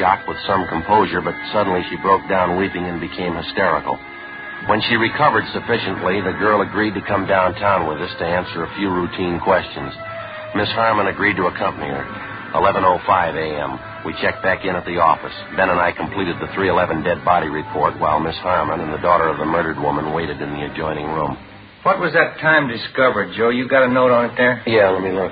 shock with some composure, but suddenly she broke down weeping and became hysterical. When she recovered sufficiently, the girl agreed to come downtown with us to answer a few routine questions. Miss Harmon agreed to accompany her. 11:05 a.m. We checked back in at the office. Ben and I completed the 311 dead body report while Miss Harmon and the daughter of the murdered woman waited in the adjoining room. What was that time discovered, Joe? You got a note on it there? Yeah, let me look.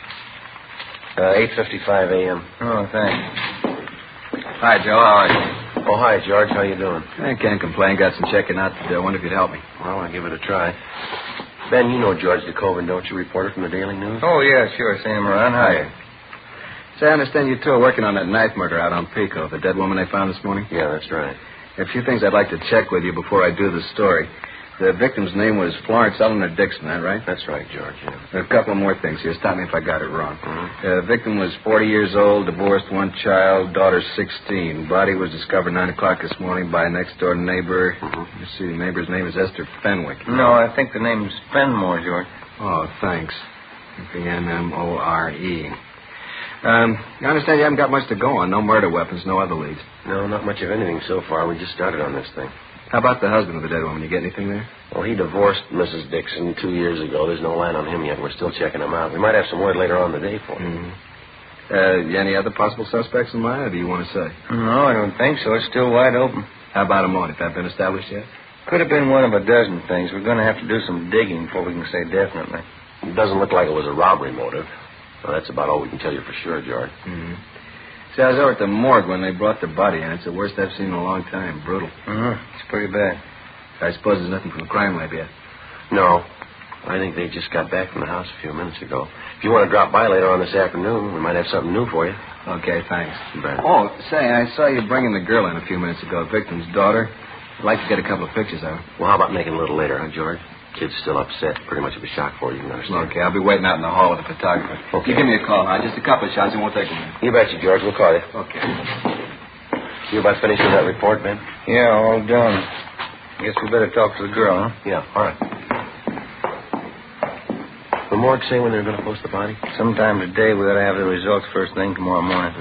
8:55 a.m. Oh, thanks. Hi, Joe. How are you? Oh, hi, George. How you doing? I can't complain. Got some checking out to do. I wonder if you'd help me. Well, I'll give it a try. Ben, you know George DeKoven, don't you? Reporter from the Daily News? Oh, yeah, sure. Seen him around. Hi. So I understand you two are working on that knife murder out on Pico, the dead woman they found this morning? Yeah, that's right. A few things I'd like to check with you before I do the story. The victim's name was Florence Eleanor Dixon, that right? That's right, George, yeah. A couple more things here. Stop me if I got it wrong. Mm-hmm. The victim was 40 years old, divorced, one child, daughter 16. Body was discovered 9 o'clock this morning by a next-door neighbor. Mm-hmm. Let's see, the neighbor's name is Esther Fenwick. No, I think the name's Fenmore, George. Oh, thanks. Fenmore. I understand you haven't got much to go on. No murder weapons, no other leads. No, not much of anything so far. We just started on this thing. How about the husband of the dead woman? You get anything there? Well, he divorced Mrs. Dixon 2 years ago. There's no line on him yet. We're still checking him out. We might have some word later on in the day for him. Mm-hmm. Any other possible suspects in mind, or do you want to say? No, I don't think so. It's still wide open. How about a motive? That been established yet? Could have been one of a dozen things. We're going to have to do some digging before we can say definitely. It doesn't look like it was a robbery motive. Well, that's about all we can tell you for sure, George. Mm-hmm. See, I was over at the morgue when they brought the body in. It's the worst I've seen in a long time. Brutal. It's pretty bad. I suppose there's nothing from the crime lab yet. No. I think they just got back from the house a few minutes ago. If you want to drop by later on this afternoon, we might have something new for you. Okay, thanks. Right. Oh, say, I saw you bringing the girl in a few minutes ago, victim's daughter. I'd like to get a couple of pictures of her. Well, how about making it a little later, huh, George? Kid's still upset. Pretty much of a shock for you, you can understand. Okay, I'll be waiting out in the hall with the photographer. Okay. You give me a call, huh? Just a couple of shots and we'll take a minute. You betcha, George. We'll call you. Okay. You about finished with that report, Ben? Yeah, all done. Guess we better talk to the girl, huh? Yeah, all right. The morgue say when they're going to post the body? Sometime today. We ought to have the results first thing tomorrow morning.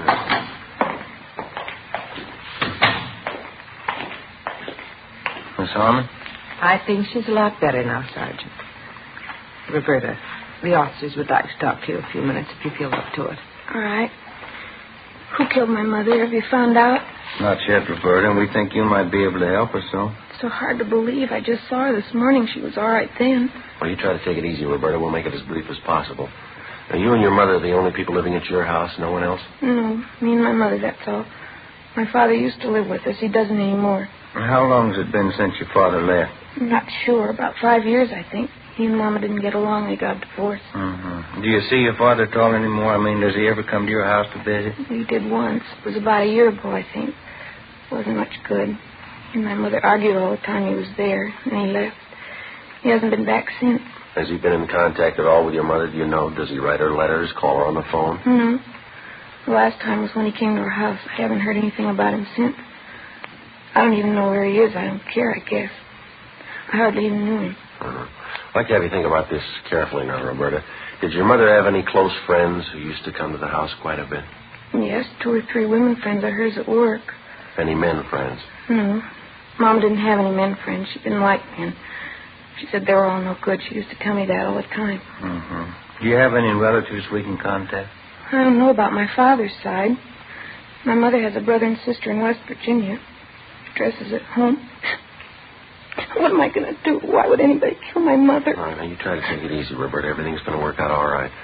Miss Harmon? I think she's a lot better now, Sergeant. Roberta, the officers would like to talk to you a few minutes if you feel up to it. All right. Who killed my mother? Have you found out? Not yet, Roberta. We think you might be able to help us, so. It's so hard to believe. I just saw her this morning. She was all right then. Well, you try to take it easy, Roberta. We'll make it as brief as possible. Now, you and your mother are the only people living at your house, no one else? No, me and my mother, that's all. My father used to live with us. He doesn't anymore. How long has it been since your father left? I'm not sure. About 5 years, I think. He and Mama didn't get along. They got divorced. Mm-hmm. Do you see your father at all anymore? I mean, does he ever come to your house to visit? He did once. It was about a year ago, I think. Wasn't much good. He and my mother argued all the time he was there, and he left. He hasn't been back since. Has he been in contact at all with your mother? Do you know? Does he write her letters, call her on the phone? Mm-hmm. The last time was when he came to our house. I haven't heard anything about him since. I don't even know where he is. I don't care, I guess. I hardly even knew him. Uh-huh. I'd like to have you think about this carefully now, Roberta. Did your mother have any close friends who used to come to the house quite a bit? Yes, 2 or 3 women friends of hers at work. Any men friends? No. Mom didn't have any men friends. She didn't like men. She said they were all no good. She used to tell me that all the time. Mm-hmm. Do you have any relatives we can contact? I don't know about my father's side. My mother has a brother and sister in West Virginia. Dresses at home. What am I going to do? Why would anybody kill my mother? All right, now you try to take it easy, Roberta. Everything's going to work out all right.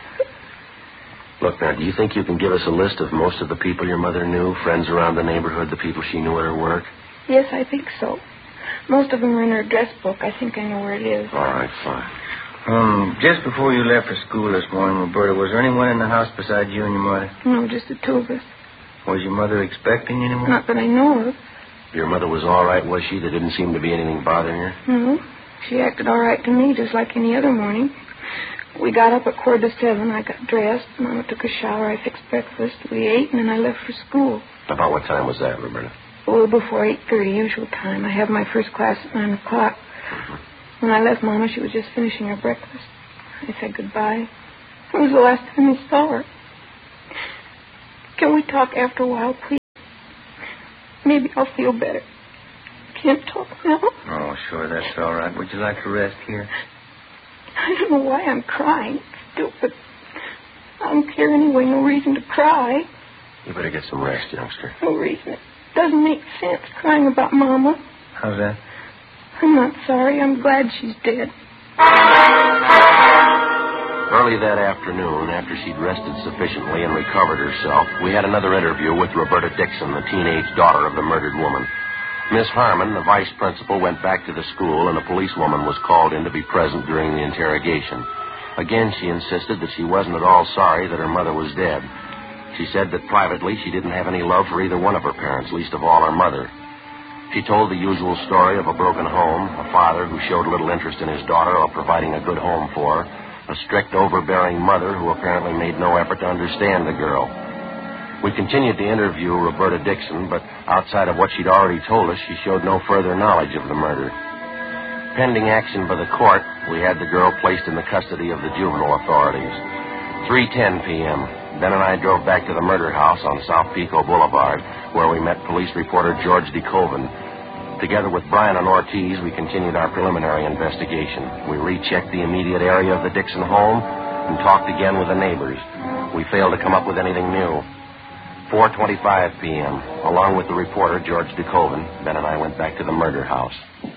Look, now, do you think you can give us a list of most of the people your mother knew, friends around the neighborhood, the people she knew at her work? Yes, I think so. Most of them are in her address book. I think I know where it is. All right, fine. Just before you left for school this morning, Roberta, was there anyone in the house besides you and your mother? No, just the 2 of us. Was your mother expecting anyone? Not that I know of. Your mother was all right, was she? There didn't seem to be anything bothering her? No. She acted all right to me, just like any other morning. We got up at 6:45. I got dressed. Mama took a shower. I fixed breakfast. We ate, and then I left for school. About what time was that, Roberta? A little before 8:30, usual time. I have my first class at 9 o'clock. Mm-hmm. When I left Mama, she was just finishing her breakfast. I said goodbye. It was the last time I saw her. Can we talk after a while, please? maybe I'll feel better. Can't talk now. Oh, sure, that's all right. Would you like to rest here? I don't know why I'm crying. It's stupid. I don't care anyway. No reason to cry. You better get some rest, youngster. No reason. It doesn't make sense crying about Mama. How's that? I'm not sorry. I'm glad she's dead. Early that afternoon, after she'd rested sufficiently and recovered herself, we had another interview with Roberta Dixon, the teenage daughter of the murdered woman. Miss Harmon, the vice principal, went back to the school, and a policewoman was called in to be present during the interrogation. Again, she insisted that she wasn't at all sorry that her mother was dead. She said that privately she didn't have any love for either one of her parents, least of all her mother. She told the usual story of a broken home, a father who showed little interest in his daughter or providing a good home for her, a strict, overbearing mother who apparently made no effort to understand the girl. We continued to interview Roberta Dixon, but outside of what she'd already told us, she showed no further knowledge of the murder. Pending action by the court, we had the girl placed in the custody of the juvenile authorities. 3:10 p.m., Ben and I drove back to the murder house on South Pico Boulevard, where we met police reporter George DeCoven. Together with Brian and Ortiz, we continued our preliminary investigation. We rechecked the immediate area of the Dixon home and talked again with the neighbors. We failed to come up with anything new. 4:25 p.m., along with the reporter, George DeCoven, Ben and I went back to the murder house.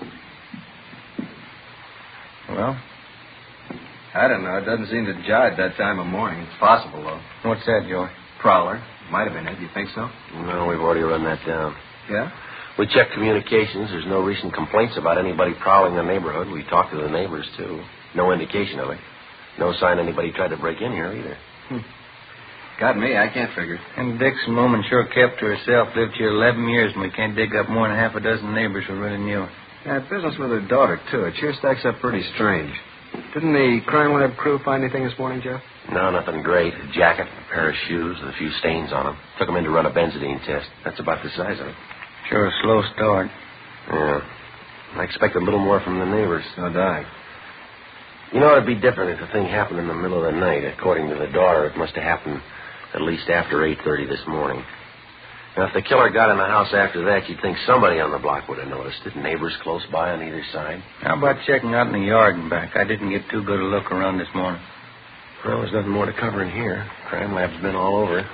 Well? I don't know. It doesn't seem to jive that time of morning. It's possible, though. What's that, Joey? Prowler. Might have been it. You think so? No, we've already run that down. Yeah? We checked communications. There's no recent complaints about anybody prowling the neighborhood. We talked to the neighbors, too. No indication of it. No sign anybody tried to break in here, either. Got me. I can't figure. And Dixon woman sure kept to herself. Lived here 11 years, and we can't dig up more than half a dozen neighbors who really knew her. Yeah, business with her daughter, too. It sure stacks up pretty strange. Didn't the crime lab crew find anything this morning, Joe? No, nothing great. A jacket, a pair of shoes with a few stains on them. Took them in to run a benzodine test. That's about the size of it. Sure a slow start. Yeah. I expected a little more from the neighbors. So did I. You know, it'd be different if the thing happened in the middle of the night. According to the daughter, it must have happened at least after 8:30 this morning. Now, if the killer got in the house after that, you'd think somebody on the block would have noticed it. Neighbors close by on either side. How about checking out in the yard and back? I didn't get too good a look around this morning. Well, there's nothing more to cover in here. Crime lab's been all over.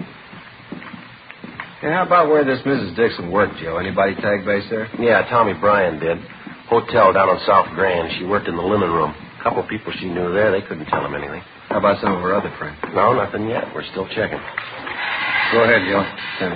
Yeah, how about where this Mrs. Dixon worked, Joe? Anybody tag base there? Yeah, Tommy Bryan did. Hotel down on South Grand. She worked in the linen room. A couple people she knew there, they couldn't tell him anything. How about some of her other friends? No, nothing yet. We're still checking. Go ahead, Joe. Tim.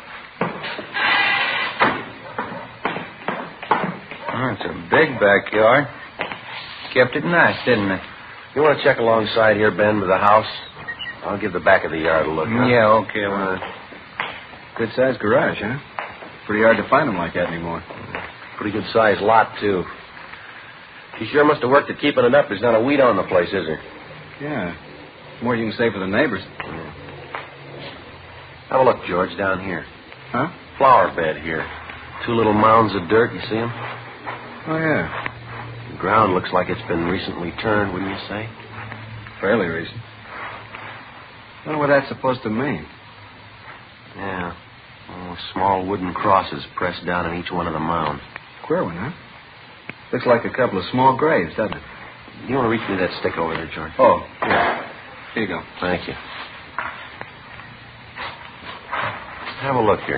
Oh, it's a big backyard. Kept it nice, didn't it? You want to check alongside here, Ben, with the house? I'll give the back of the yard a look. Huh? Yeah, okay. Well, Good-sized garage, huh? Pretty hard to find them like that anymore. Pretty good-sized lot, too. She sure must have worked at keeping it up. There's not a weed on the place, is there? Yeah. More you can say for the neighbors. Yeah. Have a look, George, down here. Huh? Flower bed here. 2 little mounds of dirt. You see them? Oh, yeah. The ground looks like it's been recently turned, wouldn't you say? Fairly recent. Wonder what that's supposed to mean. Yeah. Oh, small wooden crosses pressed down in each one of the mounds. Queer one, huh? Looks like a couple of small graves, doesn't it? You want to reach me that stick over there, George? Oh, yeah. Here you go. Thank you. Have a look here.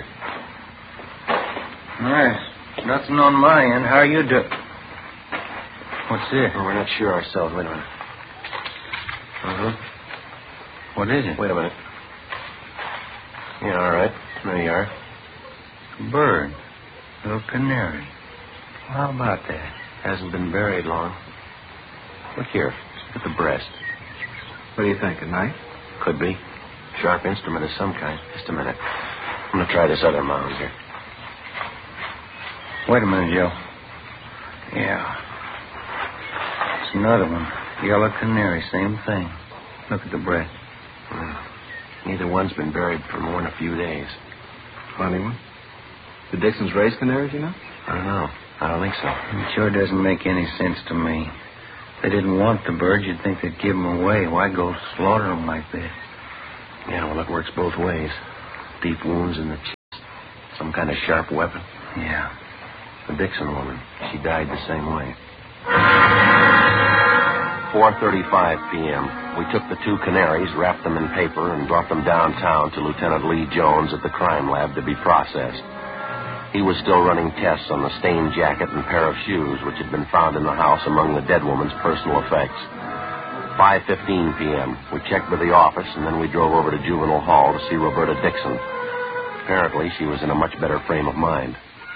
all right. Nothing on my end. How are you doing? What's this? Oh, we're not sure ourselves. Wait a minute. Uh-huh. What is it? Wait a minute. Yeah, all right. There you are. Bird. Little canary. How about that? Hasn't been buried long. Look here. Look at the breast. What do you think, a knife? Could be. Sharp instrument of some kind. Just a minute. I'm going to try this other mound here. Wait a minute, Joe. Yeah. It's another one. Yellow canary, same thing. Look at the breast. Neither one's been buried for more than a few days. Funny one. The Dixons raise canaries, you know? I don't know. I don't think so. It sure doesn't make any sense to me. If they didn't want the birds, you'd think they'd give them away. Why go slaughter them like this? Yeah, well, it works both ways. Deep wounds in the chest. Some kind of sharp weapon? Yeah. The Dixon woman. She died the same way. 4:35 p.m. We took the two canaries, wrapped them in paper, and brought them downtown to Lieutenant Lee Jones at the crime lab to be processed. He was still running tests on the stained jacket and pair of shoes which had been found in the house among the dead woman's personal effects. 5:15 p.m. We checked with the office, and then we drove over to Juvenile Hall to see Roberta Dixon. Apparently, she was in a much better frame of mind.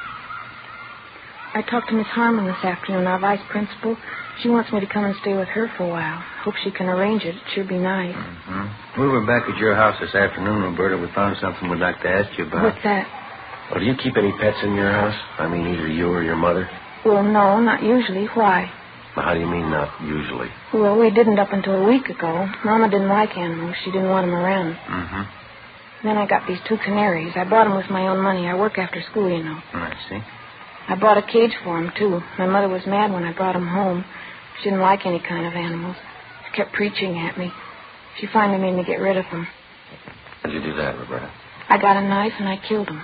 I talked to Miss Harmon this afternoon, our vice principal. She wants me to come and stay with her for a while. Hope she can arrange it. It sure be nice. We were back at your house this afternoon, Roberta. We found something we'd like to ask you about. What's that? Well, do you keep any pets in your house? I mean, either you or your mother? Well, no, not usually. Why? Well, how do you mean not usually? Well, we didn't up until a week ago. Mama didn't like animals. She didn't want them around. Then I got these two canaries. I bought them with my own money. I work after school, you know. I see. I bought a cage for them, too. My mother was mad when I brought them home. She didn't like any kind of animals. She kept preaching at me. She finally made me get rid of them. How'd you do that, Roberta? I got a knife and I killed them.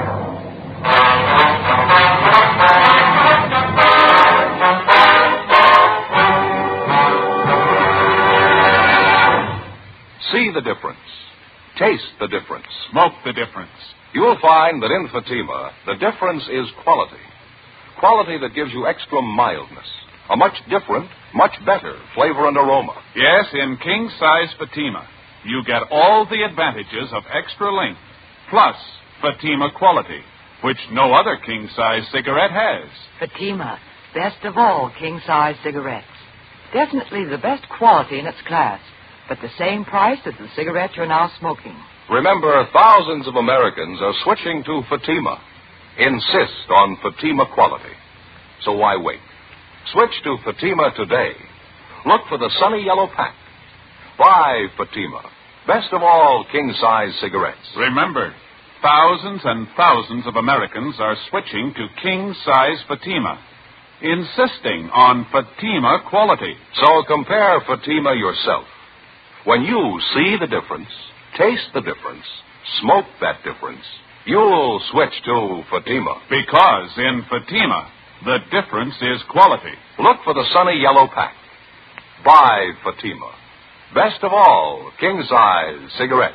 See the difference. Taste the difference. Smoke the difference. You'll find that in Fatima, the difference is quality. Quality that gives you extra mildness. A much different, much better flavor and aroma. Yes, in king-size Fatima, you get all the advantages of extra length, plus Fatima quality, which no other king-size cigarette has. Fatima, best of all king-size cigarettes. Definitely the best quality in its class, but the same price as the cigarette you're now smoking. Remember, thousands of Americans are switching to Fatima. Insist on Fatima quality. So why wait? Switch to Fatima today. Look for the sunny yellow pack. Buy Fatima. Best of all king-size cigarettes. Remember, thousands and thousands of Americans are switching to king-size Fatima, insisting on Fatima quality. So compare Fatima yourself. When you see the difference, taste the difference, smoke that difference, you'll switch to Fatima. Because in Fatima, the difference is quality. Look for the sunny yellow pack. Buy Fatima. Best of all king-size cigarettes.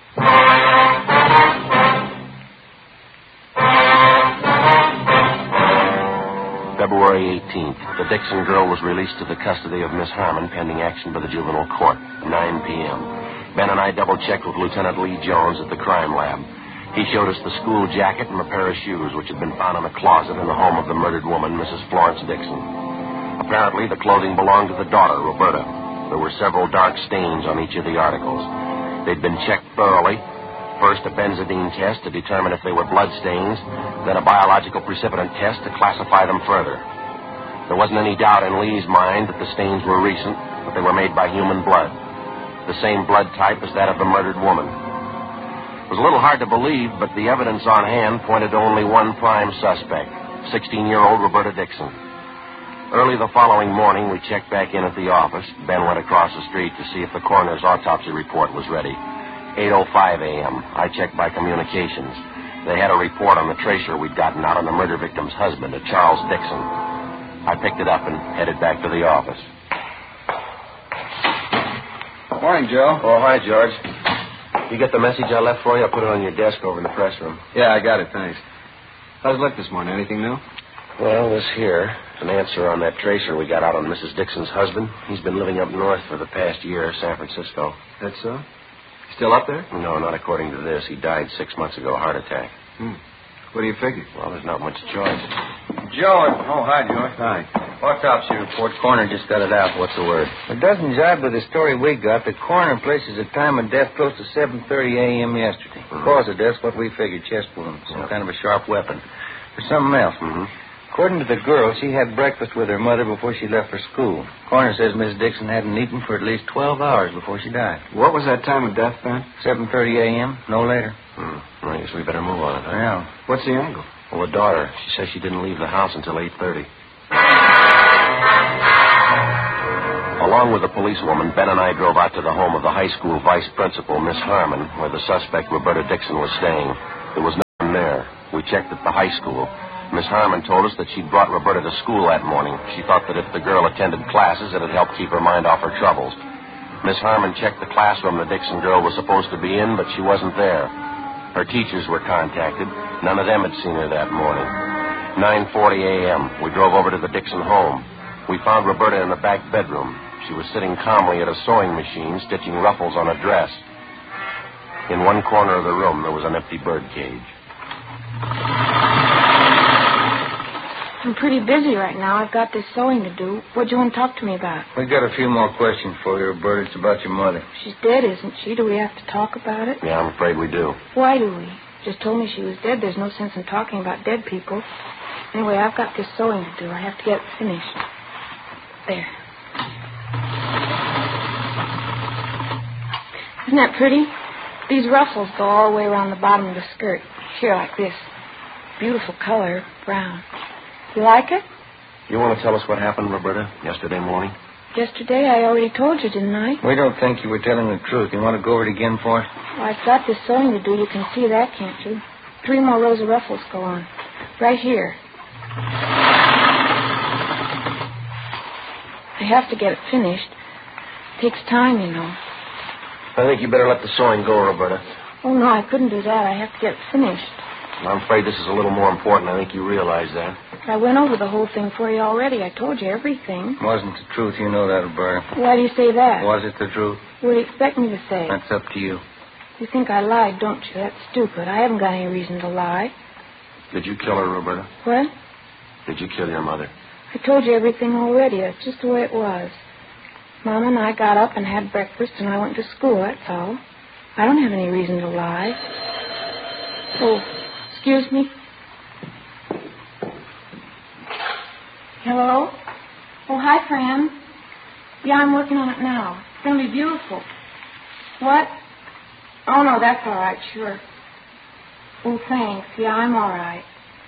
February 18th. The Dixon girl was released to the custody of Miss Harmon pending action by the juvenile court. 9 p.m. Ben and I double-checked with Lieutenant Lee Jones at the crime lab. He showed us the school jacket and a pair of shoes which had been found in a closet in the home of the murdered woman, Mrs. Florence Dixon. Apparently, the clothing belonged to the daughter, Roberta. There were several dark stains on each of the articles. They'd been checked thoroughly. First, a benzodine test to determine if they were blood stains, then a biological precipitant test to classify them further. There wasn't any doubt in Lee's mind that the stains were recent, but they were made by human blood. The same blood type as that of the murdered woman. It was a little hard to believe, but the evidence on hand pointed to only one prime suspect, 16-year-old Roberta Dixon. Early the following morning, we checked back in at the office. Ben went across the street to see if the coroner's autopsy report was ready. 8:05 a.m. I checked by communications. They had a report on the tracer we'd gotten out on the murder victim's husband, a Charles Dixon. I picked it up and headed back to the office. Morning, Joe. Oh, hi, George. You get the message I left for you? I put it on your desk over in the press room. Yeah, I got it, thanks. How's it look this morning? Anything new? Well, this here, an answer on that tracer we got out on Mrs. Dixon's husband. He's been living up north for the past year, San Francisco. That's so? Still up there? No, not according to this. He died 6 months ago, heart attack. What do you figure? Well, there's not much choice. George. Oh, hi, George. Hi. Autopsy report. Coroner just got it out. What's the word? It doesn't jibe with the story we got. The coroner places the time of death close to 7:30 a.m. yesterday. Cause of death, what we figured, chest wound. Some kind of a sharp weapon. Or something else. According to the girl, she had breakfast with her mother before she left for school. Coroner says Miss Dixon hadn't eaten for at least 12 hours before she died. What was that time of death, Ben? 7:30 a.m., no later. Well, I guess we better move on it, huh? Yeah. What's the angle? Well, the daughter, she says she didn't leave the house until 8:30. Along with the policewoman, Ben and I drove out to the home of the high school vice principal, Miss Harmon, where the suspect, Roberta Dixon, was staying. There was no one there. We checked at the high school. Miss Harmon told us that she'd brought Roberta to school that morning. She thought that if the girl attended classes, it'd help keep her mind off her troubles. Miss Harmon checked the classroom the Dixon girl was supposed to be in, but she wasn't there. Her teachers were contacted. None of them had seen her that morning. 9:40 a.m., we drove over to the Dixon home. We found Roberta in the back bedroom. She was sitting calmly at a sewing machine, stitching ruffles on a dress. In one corner of the room, there was an empty bird cage. I'm pretty busy right now. I've got this sewing to do. What do you want to talk to me about? We got a few more questions for you, Roberta. It's about your mother. She's dead, isn't she? Do we have to talk about it? Yeah, I'm afraid we do. Why do we? Just told me she was dead. There's no sense in talking about dead people. Anyway, I've got this sewing to do. I have to get it finished. There. Isn't that pretty? These ruffles go all the way around the bottom of the skirt. Here, like this. Beautiful color, brown. You like it? You want to tell us what happened, Roberta, yesterday morning? Yesterday, I already told you, didn't I? We don't think you were telling the truth. You want to go over it again for us? Well, I've got this sewing to do. You can see that, can't you? 3 more rows of ruffles go on. Right here. I have to get it finished. It takes time, you know. I think you better let the sewing go, Roberta. Oh, no, I couldn't do that. I have to get it finished. I'm afraid this is a little more important. I think you realize that. I went over the whole thing for you already. I told you everything. Wasn't the truth. You know that, Roberta. Why do you say that? Was it the truth? What do you expect me to say? That's up to you. You think I lied, don't you? That's stupid. I haven't got any reason to lie. Did you kill her, Roberta? What? Did you kill your mother? I told you everything already. That's just the way it was. Mama and I got up and had breakfast, and I went to school, that's all. I don't have any reason to lie. Oh, excuse me. Hello? Oh, hi, Fran. Yeah, I'm working on it now. It's going to be beautiful. What? Oh, no, that's all right, sure. Oh, thanks. Yeah, I'm all right.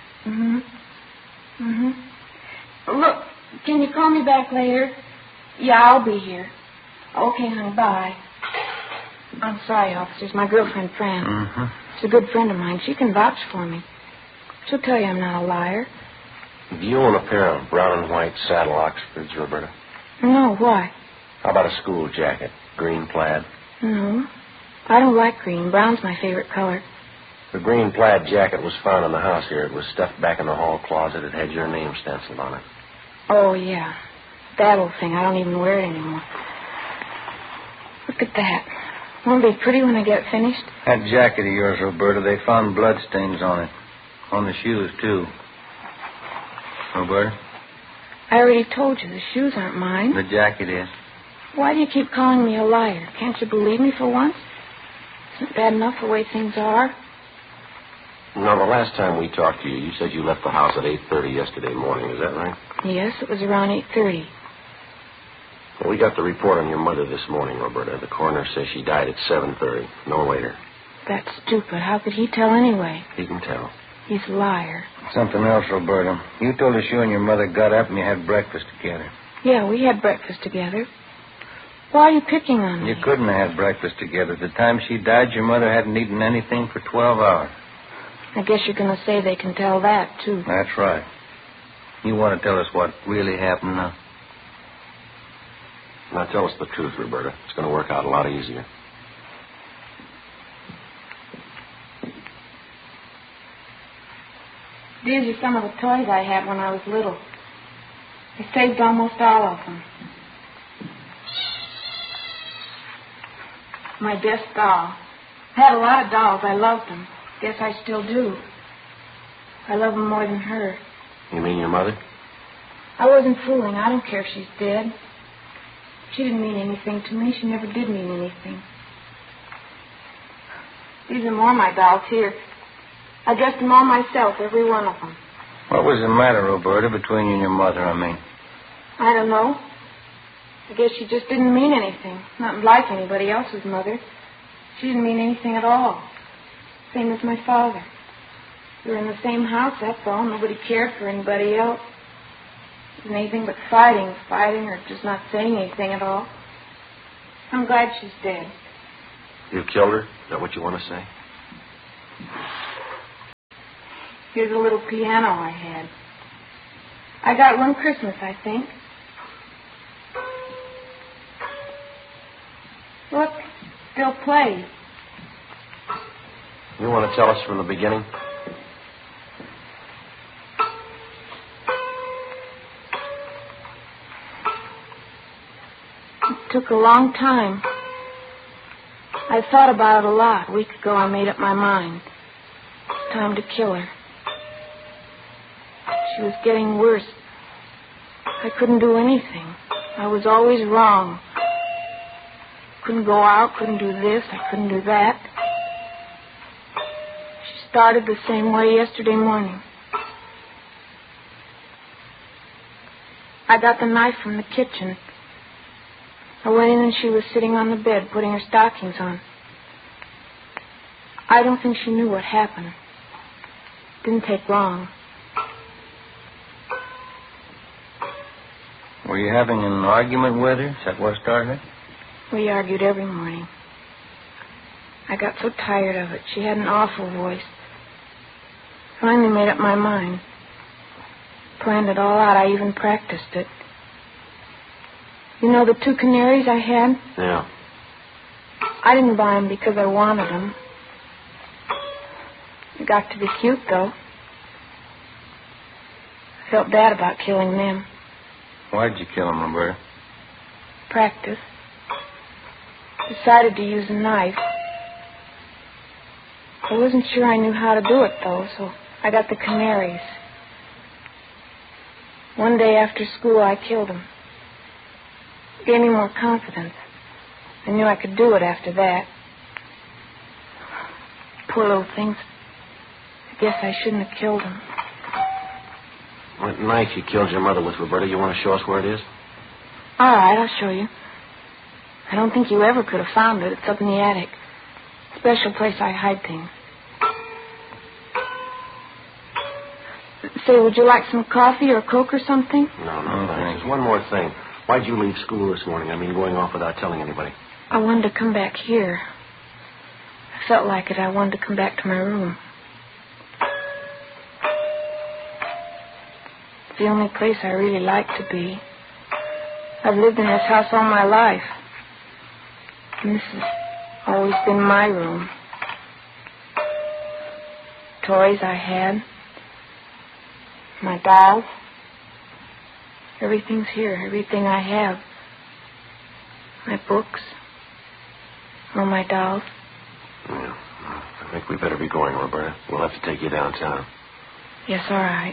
Look, can you call me back later? Yeah, I'll be here. Okay, honey, bye. I'm sorry, officers. My girlfriend, Fran. She's a good friend of mine. She can vouch for me. She'll tell you I'm not a liar. Do you own a pair of brown and white saddle Oxfords, Roberta? No, why? How about a school jacket? Green plaid? No. I don't like green. Brown's my favorite color. The green plaid jacket was found in the house here. It was stuffed back in the hall closet. It had your name stenciled on it. Oh, yeah. That old thing. I don't even wear it anymore. Look at that. Won't it be pretty when I get it finished? That jacket of yours, Roberta, they found blood stains on it. On the shoes, too. Roberta? I already told you the shoes aren't mine. The jacket is. Why do you keep calling me a liar? Can't you believe me for once? Isn't it bad enough the way things are? No, the last time we talked to you, you said you left the house at 8:30 yesterday morning. Is that right? Yes, it was around 8:30. Well, we got the report on your mother this morning, Roberta. The coroner says she died at 7:30, no later. That's stupid. How could he tell anyway? He can tell. He's a liar. Something else, Roberta. You told us you and your mother got up and you had breakfast together. Yeah, we had breakfast together. Why are you picking on me? You couldn't have had breakfast together. The time she died, your mother hadn't eaten anything for 12 hours. I guess you're going to say they can tell that, too. That's right. You want to tell us what really happened now? Now tell us the truth, Roberta. It's going to work out a lot easier. These are some of the toys I had when I was little. I saved almost all of them. My best doll. I had a lot of dolls. I loved them. Guess I still do. I love them more than her. You mean your mother? I wasn't fooling. I don't care if she's dead. She didn't mean anything to me. She never did mean anything. These are more of my dolls here. I dressed them all myself, every one of them. What was the matter, Roberta, between you and your mother, I don't know. I guess she just didn't mean anything. Not like anybody else's mother. She didn't mean anything at all. Same as my father. We were in the same house, that's all. Nobody cared for anybody else. It wasn't anything but fighting, or just not saying anything at all. I'm glad she's dead. You killed her? Is that what you want to say? Here's a little piano I had. I got one Christmas, I think. Look, still plays. You want to tell us from the beginning? It took a long time. I thought about it a lot. A week ago, I made up my mind. It's time to kill her. She was getting worse. I couldn't do anything. I was always wrong. Couldn't go out, couldn't do this, I couldn't do that. She started the same way yesterday morning. I got the knife from the kitchen. I went in and she was sitting on the bed, putting her stockings on. I don't think she knew what happened. Didn't take long. Were you having an argument with her? Is that what started it? We argued every morning. I got so tired of it. She had an awful voice. Finally made up my mind. Planned it all out. I even practiced it. You know the 2 canaries I had? Yeah. I didn't buy them because I wanted them. They got to be cute, though. I felt bad about killing them. Why'd you kill him, Roberta? Practice. Decided to use a knife. I wasn't sure I knew how to do it, though, so I got the canaries. One day after school, I killed them. Gave me more confidence. I knew I could do it after that. Poor little things. I guess I shouldn't have killed them. What knife you killed your mother with, Roberta? You want to show us where it is? All right, I'll show you. I don't think you ever could have found it. It's up in the attic. Special place I hide things. Say, would you like some coffee or Coke or something? No, thanks. One more thing. Why'd you leave school this morning? I mean, going off without telling anybody. I wanted to come back here. I felt like it. I wanted to come back to my room. It's the only place I really like to be. I've lived in this house all my life. And this has always been my room. Toys I had. My dolls. Everything's here. Everything I have. My books. All my dolls. Yeah. I think we better be going, Roberta. We'll have to take you downtown. Yes, all right.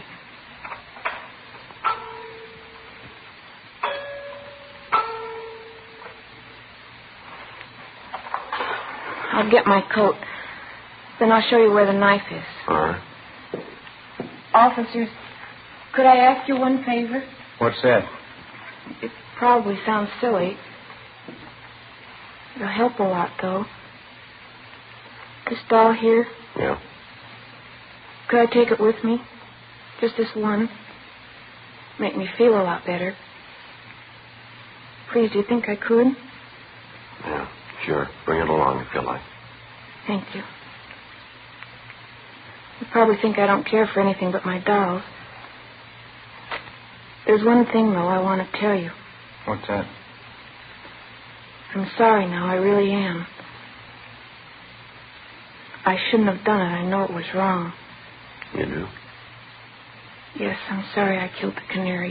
I'll get my coat. Then I'll show you where the knife is. All right. Officers, could I ask you one favor? What's that? It probably sounds silly. It'll help a lot, though. This doll here. Yeah. Could I take it with me? Just this one. Make me feel a lot better. Please, do you think I could? Yeah, sure. Bring it along if you like. Thank you. You probably think I don't care for anything but my dolls. There's one thing, though, I want to tell you. What's that? I'm sorry now, I really am. I shouldn't have done it. I know it was wrong. You do? Yes, I'm sorry I killed the canaries.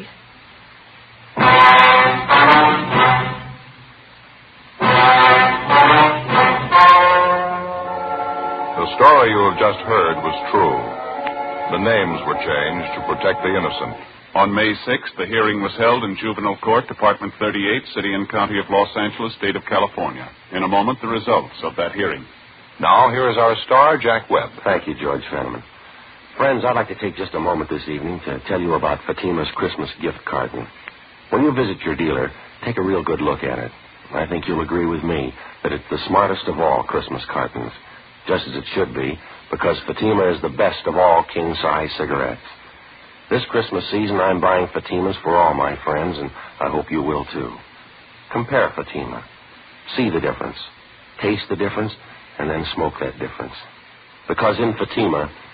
The story you have just heard was true. The names were changed to protect the innocent. On May 6th, the hearing was held in Juvenile Court, Department 38, City and County of Los Angeles, State of California. In a moment, the results of that hearing. Now, here is our star, Jack Webb. Thank you, George Fenneman. Friends, I'd like to take just a moment this evening to tell you about Fatima's Christmas gift carton. When you visit your dealer, take a real good look at it. I think you'll agree with me that it's the smartest of all Christmas cartons, just as it should be, because Fatima is the best of all king-size cigarettes. This Christmas season, I'm buying Fatimas for all my friends, and I hope you will, too. Compare Fatima. See the difference. Taste the difference, and then smoke that difference. Because in Fatima,